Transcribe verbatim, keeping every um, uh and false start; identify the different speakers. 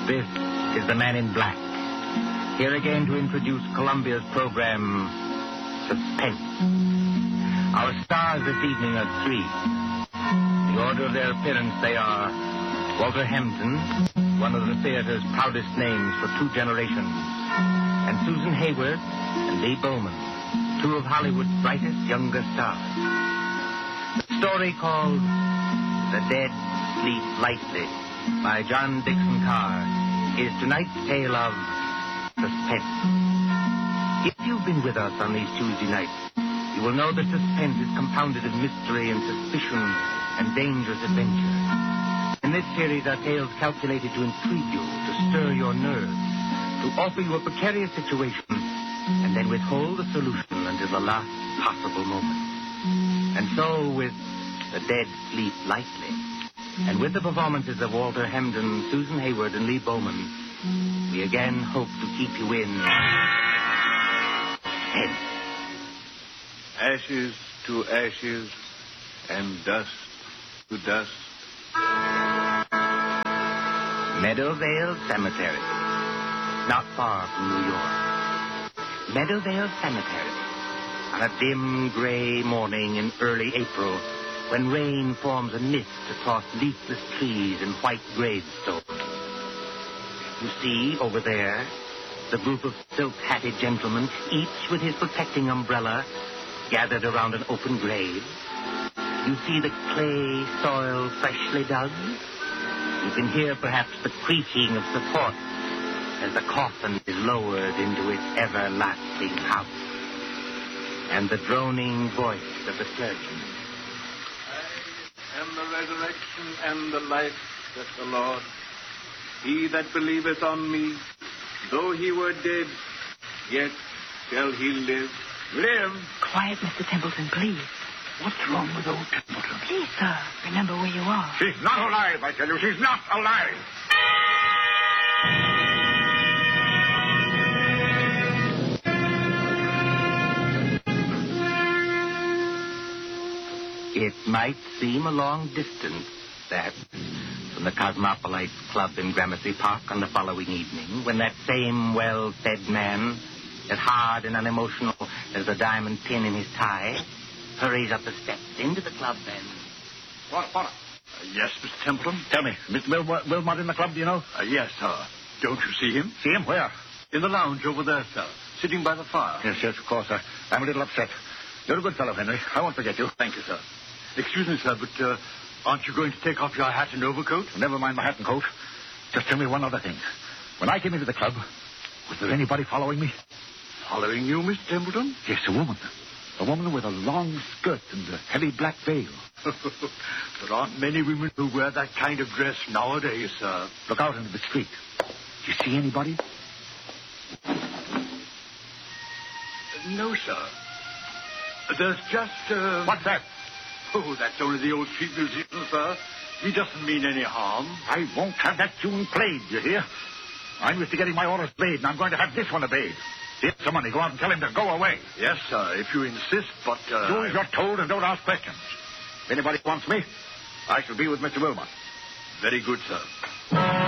Speaker 1: This is the Man in Black, here again to introduce Columbia's program, Suspense. Our stars this evening are three. The order of their appearance, they are Walter Hampden, one of the theater's proudest names for two generations, and Susan Hayward and Lee Bowman, two of Hollywood's brightest younger stars. The story called The Dead Sleep Lightly by John Dixon Carr is tonight's tale of suspense. If you've been with us on these Tuesday nights, you will know that suspense is compounded of mystery and suspicion and dangerous adventure. In this series are tales calculated to intrigue you, to stir your nerves, to offer you a precarious situation, and then withhold the solution until the last possible moment. And so, with The Dead Sleep Lightly, and with the performances of Walter Hampden, Susan Hayward, and Lee Bowman, we again hope to keep you in suspense.
Speaker 2: Ashes to ashes, and dust to dust.
Speaker 1: Meadowvale Cemetery, not far from New York. Meadowvale Cemetery, on a dim gray morning in early April, when rain forms a mist across leafless trees and white gravestones. You see, over there, the group of silk-hatted gentlemen, each with his protecting umbrella, gathered around an open grave. You see the clay soil freshly dug. You can hear, perhaps, the creaking of support as the coffin is lowered into its everlasting house. And the droning voice of the clergyman.
Speaker 2: I am the resurrection and the life, saith the Lord. He that believeth on me, though he were dead, yet shall he live. Live?
Speaker 3: Quiet, Mister Templeton, please.
Speaker 4: What's wrong with old Templeton?
Speaker 3: Please, sir, remember where you are.
Speaker 4: She's not alive, I tell you. She's not alive.
Speaker 1: It might seem a long distance, that, from the Cosmopolites Club in Gramercy Park on the following evening, when that same well-fed man, as hard and unemotional as the diamond pin in his tie, hurries up the steps into the club and...
Speaker 4: What, what? Uh, yes, Mister Templeton? Tell me, Mister Wilmot, Wilmot in the club, do you know? Uh, yes, sir. Don't you see him? See him? Where? In the lounge over there, sir. Sitting by the fire. Yes, yes, of course. I, I'm a little upset. You're a good fellow, Henry. I won't forget you. Thank you, sir. Excuse me, sir, but uh, aren't you going to take off your hat and overcoat? Never mind my hat and coat. Just tell me one other thing. When I came into the club, was there anybody following me? Following you, Mister Templeton? Yes, a woman. A woman with a long skirt and a heavy black veil. There aren't many women who wear that kind of dress nowadays, sir. Look out into the street. Do you see anybody? No, sir. There's just, uh... What's that? Oh, that's only the old street musician, sir. He doesn't mean any harm. I won't have that tune played, you hear? I'm used to getting my orders obeyed, and I'm going to have this one obeyed. Here's some money. Go out and tell him to go away. Yes, sir, if you insist, but, uh... Do as you're told and don't ask questions. If anybody wants me, I shall be with Mister Wilmot. Very good, sir.